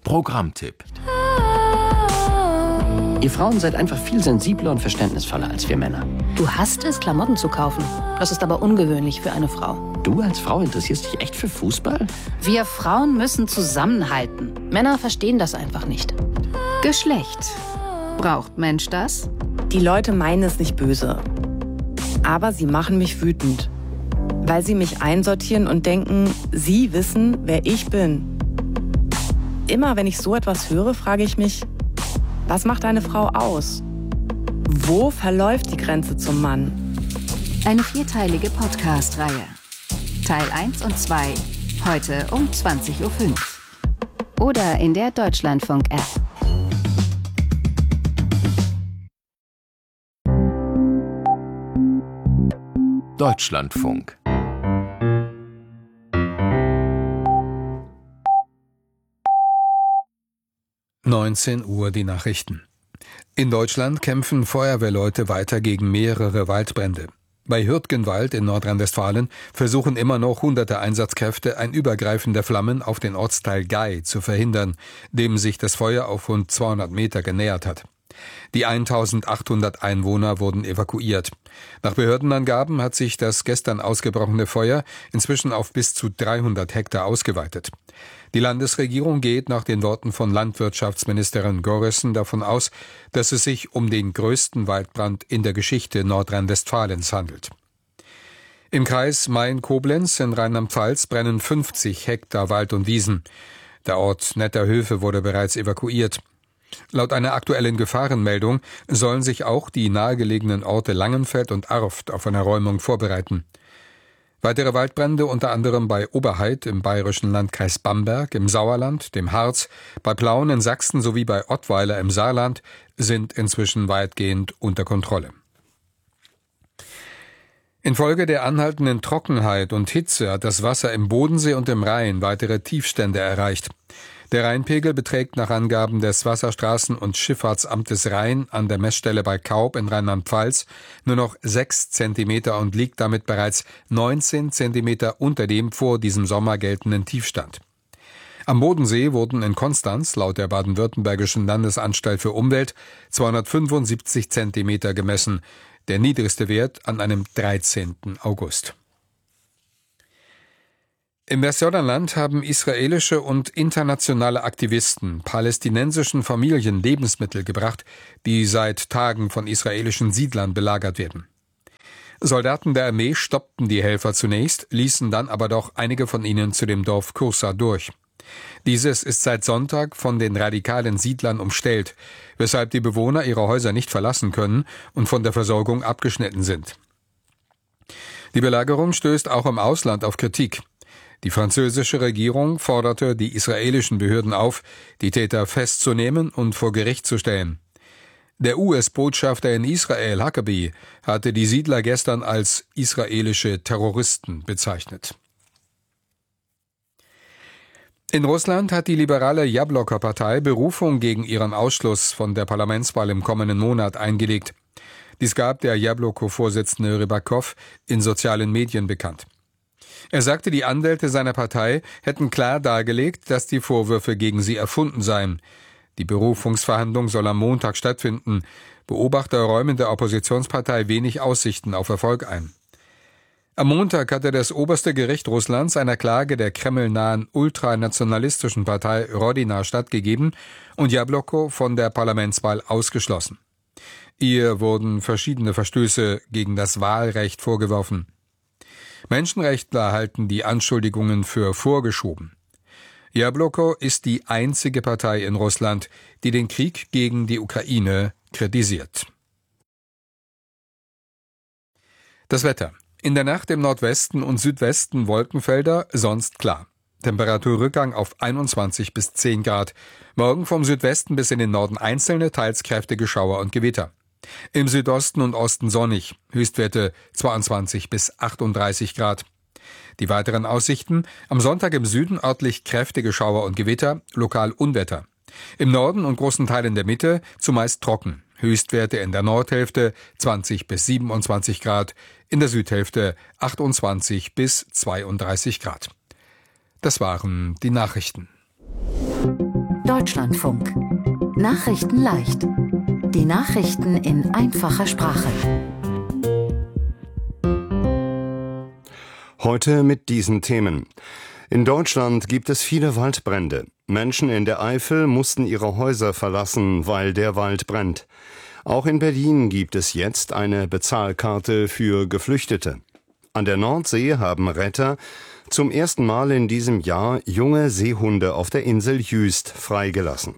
Programmtipp. Ihr Frauen seid einfach viel sensibler und verständnisvoller als wir Männer. Du hasst es, Klamotten zu kaufen. Das ist aber ungewöhnlich für eine Frau. Du als Frau interessierst dich echt für Fußball? Wir Frauen müssen zusammenhalten. Männer verstehen das einfach nicht. Geschlecht. Braucht Mensch das? Die Leute meinen es nicht böse. Aber sie machen mich wütend. Weil sie mich einsortieren und denken, sie wissen, wer ich bin. Immer wenn ich so etwas höre, frage ich mich, was macht eine Frau aus? Wo verläuft die Grenze zum Mann? Eine 4-teilige Podcast-Reihe. Teil 1 und 2, heute um 20.05 Uhr. Oder in der Deutschlandfunk-App. Deutschlandfunk. Uhr die Nachrichten. In Deutschland kämpfen Feuerwehrleute weiter gegen mehrere Waldbrände. Bei Hürtgenwald in Nordrhein-Westfalen versuchen immer noch hunderte Einsatzkräfte, ein Übergreifen der Flammen auf den Ortsteil Gay zu verhindern, dem sich das Feuer auf rund 200 Meter genähert hat. Die 1800 Einwohner wurden evakuiert. Nach Behördenangaben hat sich das gestern ausgebrochene Feuer inzwischen auf bis zu 300 Hektar ausgeweitet. Die Landesregierung geht nach den Worten von Landwirtschaftsministerin Görrissen davon aus, dass es sich um den größten Waldbrand in der Geschichte Nordrhein-Westfalens handelt. Im Kreis Main-Koblenz in Rheinland-Pfalz brennen 50 Hektar Wald und Wiesen. Der Ort Netterhöfe wurde bereits evakuiert. Laut einer aktuellen Gefahrenmeldung sollen sich auch die nahegelegenen Orte Langenfeld und Arft auf eine Räumung vorbereiten. Weitere Waldbrände unter anderem bei Oberhaid im bayerischen Landkreis Bamberg, im Sauerland, dem Harz, bei Plauen in Sachsen sowie bei Ottweiler im Saarland sind inzwischen weitgehend unter Kontrolle. Infolge der anhaltenden Trockenheit und Hitze hat das Wasser im Bodensee und im Rhein weitere Tiefstände erreicht. Der Rheinpegel beträgt nach Angaben des Wasserstraßen- und Schifffahrtsamtes Rhein an der Messstelle bei Kaub in Rheinland-Pfalz nur noch 6 Zentimeter und liegt damit bereits 19 Zentimeter unter dem vor diesem Sommer geltenden Tiefstand. Am Bodensee wurden in Konstanz laut der baden-württembergischen Landesanstalt für Umwelt 275 Zentimeter gemessen, der niedrigste Wert an einem 13. August. Im Westjordanland haben israelische und internationale Aktivisten palästinensischen Familien Lebensmittel gebracht, die seit Tagen von israelischen Siedlern belagert werden. Soldaten der Armee stoppten die Helfer zunächst, ließen dann aber doch einige von ihnen zu dem Dorf Kursa durch. Dieses ist seit Sonntag von den radikalen Siedlern umstellt, weshalb die Bewohner ihre Häuser nicht verlassen können und von der Versorgung abgeschnitten sind. Die Belagerung stößt auch im Ausland auf Kritik. Die französische Regierung forderte die israelischen Behörden auf, die Täter festzunehmen und vor Gericht zu stellen. Der US-Botschafter in Israel, Huckabee, hatte die Siedler gestern als israelische Terroristen bezeichnet. In Russland hat die liberale Jabloko-Partei Berufung gegen ihren Ausschluss von der Parlamentswahl im kommenden Monat eingelegt. Dies gab der Jabloko-Vorsitzende Rybakow in sozialen Medien bekannt. Er sagte, die Anwälte seiner Partei hätten klar dargelegt, dass die Vorwürfe gegen sie erfunden seien. Die Berufungsverhandlung soll am Montag stattfinden. Beobachter räumen der Oppositionspartei wenig Aussichten auf Erfolg ein. Am Montag hatte das oberste Gericht Russlands einer Klage der kremlnahen ultranationalistischen Partei Rodina stattgegeben und Jabloko von der Parlamentswahl ausgeschlossen. Ihr wurden verschiedene Verstöße gegen das Wahlrecht vorgeworfen. Menschenrechtler halten die Anschuldigungen für vorgeschoben. Jabloko ist die einzige Partei in Russland, die den Krieg gegen die Ukraine kritisiert. Das Wetter. In der Nacht im Nordwesten und Südwesten Wolkenfelder, sonst klar. Temperaturrückgang auf 21 bis 10 Grad. Morgen vom Südwesten bis in den Norden einzelne, teils kräftige Schauer und Gewitter. Im Südosten und Osten sonnig, Höchstwerte 22 bis 38 Grad. Die weiteren Aussichten: am Sonntag im Süden örtlich kräftige Schauer und Gewitter, lokal Unwetter. Im Norden und großen Teilen der Mitte zumeist trocken, Höchstwerte in der Nordhälfte 20 bis 27 Grad, in der Südhälfte 28 bis 32 Grad. Das waren die Nachrichten. Deutschlandfunk. Nachrichten leicht. Die Nachrichten in einfacher Sprache. Heute mit diesen Themen. In Deutschland gibt es viele Waldbrände. Menschen in der Eifel mussten ihre Häuser verlassen, weil der Wald brennt. Auch in Berlin gibt es jetzt eine Bezahlkarte für Geflüchtete. An der Nordsee haben Retter zum ersten Mal in diesem Jahr junge Seehunde auf der Insel Jüst freigelassen.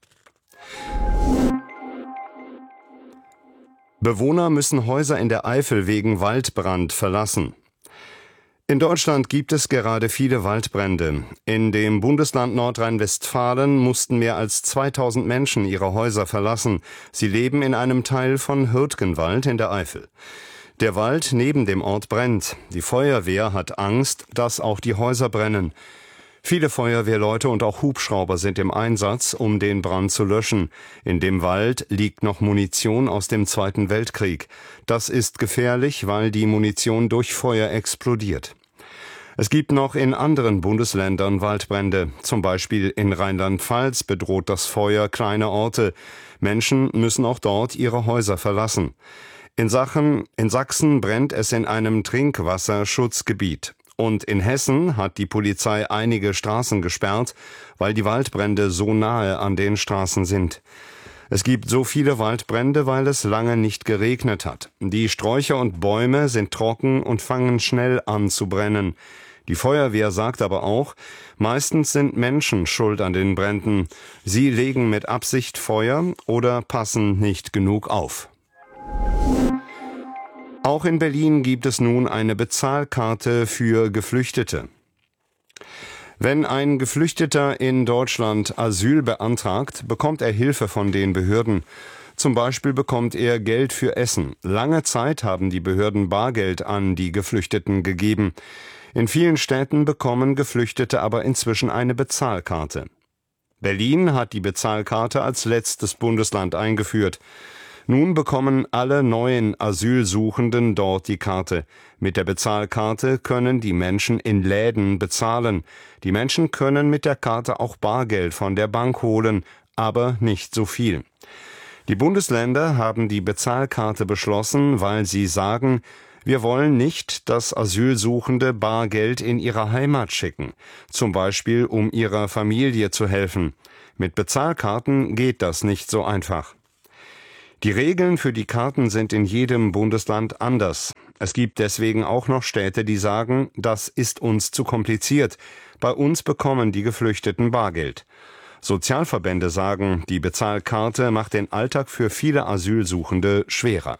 Bewohner müssen Häuser in der Eifel wegen Waldbrand verlassen. In Deutschland gibt es gerade viele Waldbrände. In dem Bundesland Nordrhein-Westfalen mussten mehr als 2000 Menschen ihre Häuser verlassen. Sie leben in einem Teil von Hürtgenwald in der Eifel. Der Wald neben dem Ort brennt. Die Feuerwehr hat Angst, dass auch die Häuser brennen. Viele Feuerwehrleute und auch Hubschrauber sind im Einsatz, um den Brand zu löschen. In dem Wald liegt noch Munition aus dem Zweiten Weltkrieg. Das ist gefährlich, weil die Munition durch Feuer explodiert. Es gibt noch in anderen Bundesländern Waldbrände. Zum Beispiel in Rheinland-Pfalz bedroht das Feuer kleine Orte. Menschen müssen auch dort ihre Häuser verlassen. In Sachsen brennt es in einem Trinkwasserschutzgebiet. Und in Hessen hat die Polizei einige Straßen gesperrt, weil die Waldbrände so nahe an den Straßen sind. Es gibt so viele Waldbrände, weil es lange nicht geregnet hat. Die Sträucher und Bäume sind trocken und fangen schnell an zu brennen. Die Feuerwehr sagt aber auch, meistens sind Menschen schuld an den Bränden. Sie legen mit Absicht Feuer oder passen nicht genug auf. Auch in Berlin gibt es nun eine Bezahlkarte für Geflüchtete. Wenn ein Geflüchteter in Deutschland Asyl beantragt, bekommt er Hilfe von den Behörden. Zum Beispiel bekommt er Geld für Essen. Lange Zeit haben die Behörden Bargeld an die Geflüchteten gegeben. In vielen Städten bekommen Geflüchtete aber inzwischen eine Bezahlkarte. Berlin hat die Bezahlkarte als letztes Bundesland eingeführt. Nun bekommen alle neuen Asylsuchenden dort die Karte. Mit der Bezahlkarte können die Menschen in Läden bezahlen. Die Menschen können mit der Karte auch Bargeld von der Bank holen, aber nicht so viel. Die Bundesländer haben die Bezahlkarte beschlossen, weil sie sagen, wir wollen nicht, dass Asylsuchende Bargeld in ihre Heimat schicken, zum Beispiel um ihrer Familie zu helfen. Mit Bezahlkarten geht das nicht so einfach. Die Regeln für die Karten sind in jedem Bundesland anders. Es gibt deswegen auch noch Städte, die sagen, das ist uns zu kompliziert. Bei uns bekommen die Geflüchteten Bargeld. Sozialverbände sagen, die Bezahlkarte macht den Alltag für viele Asylsuchende schwerer.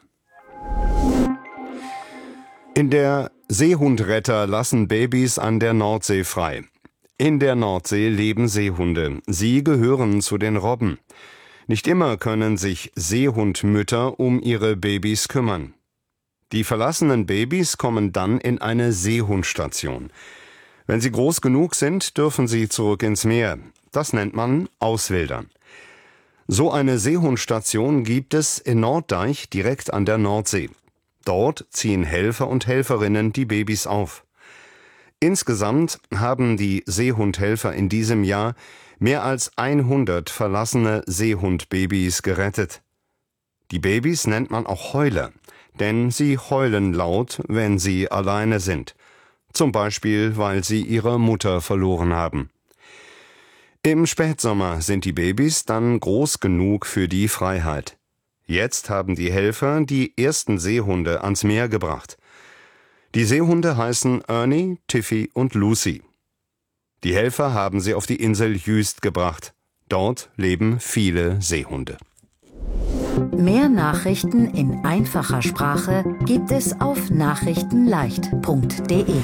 In der Seehundretter lassen Babys an der Nordsee frei. In der Nordsee leben Seehunde. Sie gehören zu den Robben. Nicht immer können sich Seehundmütter um ihre Babys kümmern. Die verlassenen Babys kommen dann in eine Seehundstation. Wenn sie groß genug sind, dürfen sie zurück ins Meer. Das nennt man Auswildern. So eine Seehundstation gibt es in Norddeich direkt an der Nordsee. Dort ziehen Helfer und Helferinnen die Babys auf. Insgesamt haben die Seehundhelfer in diesem Jahr mehr als 100 verlassene Seehundbabys gerettet. Die Babys nennt man auch Heuler, denn sie heulen laut, wenn sie alleine sind. Zum Beispiel, weil sie ihre Mutter verloren haben. Im Spätsommer sind die Babys dann groß genug für die Freiheit. Jetzt haben die Helfer die ersten Seehunde ans Meer gebracht. Die Seehunde heißen Ernie, Tiffy und Lucy. Die Helfer haben sie auf die Insel Jüst gebracht. Dort leben viele Seehunde. Mehr Nachrichten in einfacher Sprache gibt es auf nachrichtenleicht.de.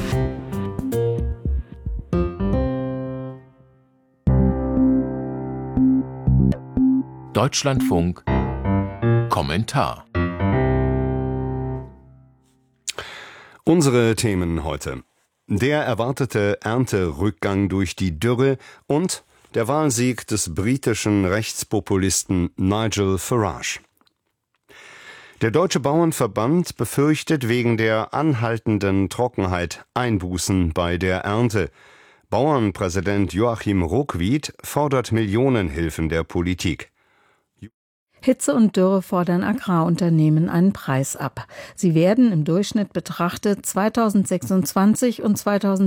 Deutschlandfunk Kommentar. Unsere Themen heute: Der erwartete Ernterückgang durch die Dürre und der Wahlsieg des britischen Rechtspopulisten Nigel Farage. Der Deutsche Bauernverband befürchtet wegen der anhaltenden Trockenheit Einbußen bei der Ernte. Bauernpräsident Joachim Ruckwied fordert Millionenhilfen der Politik. Hitze und Dürre fordern Agrarunternehmen einen Preis ab. Sie werden im Durchschnitt betrachtet 2026 und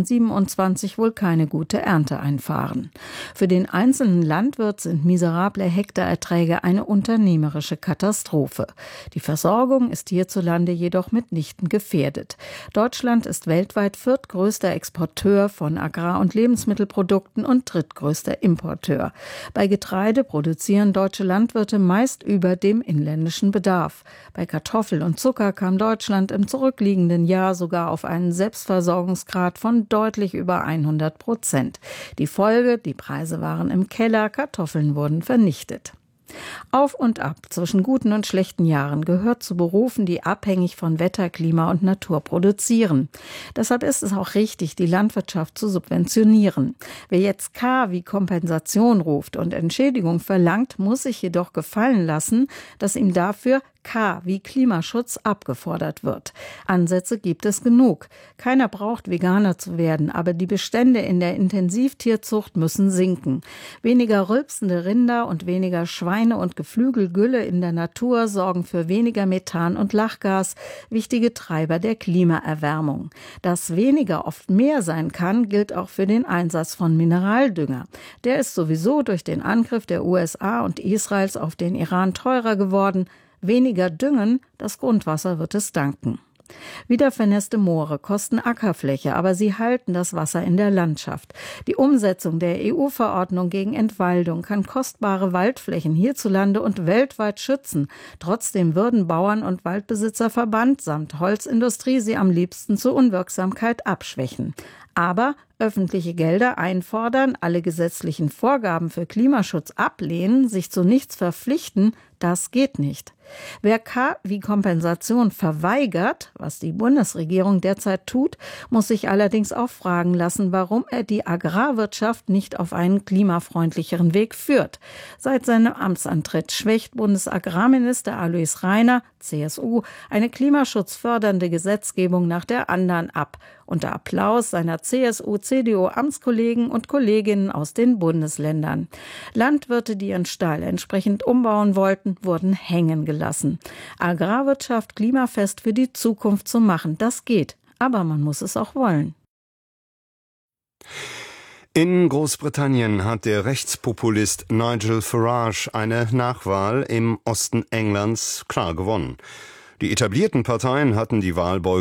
2027 wohl keine gute Ernte einfahren. Für den einzelnen Landwirt sind miserable Hektarerträge eine unternehmerische Katastrophe. Die Versorgung ist hierzulande jedoch mitnichten gefährdet. Deutschland ist weltweit viertgrößter Exporteur von Agrar- und Lebensmittelprodukten und drittgrößter Importeur. Bei Getreide produzieren deutsche Landwirte meist über dem inländischen Bedarf. Bei Kartoffel und Zucker kam Deutschland im zurückliegenden Jahr sogar auf einen Selbstversorgungsgrad von deutlich über 100%. Die Folge: die Preise waren im Keller, Kartoffeln wurden vernichtet. Auf und ab zwischen guten und schlechten Jahren gehört zu Berufen, die abhängig von Wetter, Klima und Natur produzieren. Deshalb ist es auch richtig, die Landwirtschaft zu subventionieren. Wer jetzt K wie Kompensation ruft und Entschädigung verlangt, muss sich jedoch gefallen lassen, dass ihm dafür K wie Klimaschutz abgefordert wird. Ansätze gibt es genug. Keiner braucht Veganer zu werden, aber die Bestände in der Intensivtierzucht müssen sinken. Weniger rülpsende Rinder und weniger Schweine und Geflügelgülle in der Natur sorgen für weniger Methan und Lachgas, wichtige Treiber der Klimaerwärmung. Dass weniger oft mehr sein kann, gilt auch für den Einsatz von Mineraldünger. Der ist sowieso durch den Angriff der USA und Israels auf den Iran teurer geworden. Weniger düngen, das Grundwasser wird es danken. Wiedervernässte Moore kosten Ackerfläche, aber sie halten das Wasser in der Landschaft. Die Umsetzung der EU-Verordnung gegen Entwaldung kann kostbare Waldflächen hierzulande und weltweit schützen. Trotzdem würden Bauern und Waldbesitzerverband samt Holzindustrie sie am liebsten zur Unwirksamkeit abschwächen. Aber öffentliche Gelder einfordern, alle gesetzlichen Vorgaben für Klimaschutz ablehnen, sich zu nichts verpflichten, das geht nicht. Wer K wie Kompensation verweigert, was die Bundesregierung derzeit tut, muss sich allerdings auch fragen lassen, warum er die Agrarwirtschaft nicht auf einen klimafreundlicheren Weg führt. Seit seinem Amtsantritt schwächt Bundesagrarminister Alois Rainer, CSU, eine klimaschutzfördernde Gesetzgebung nach der anderen ab. Unter Applaus seiner CSU-CDU-Amtskollegen und Kolleginnen aus den Bundesländern. Landwirte, die ihren Stall entsprechend umbauen wollten, wurden hängen gelassen. Agrarwirtschaft klimafest für die Zukunft zu machen, das geht. Aber man muss es auch wollen. In Großbritannien hat der Rechtspopulist Nigel Farage eine Nachwahl im Osten Englands klar gewonnen. Die etablierten Parteien hatten die Wahl